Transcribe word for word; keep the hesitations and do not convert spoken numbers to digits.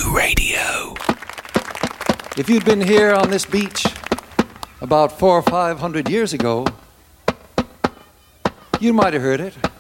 Radio. If you'd been here on this beach about four or five hundred years ago, you might have heard it.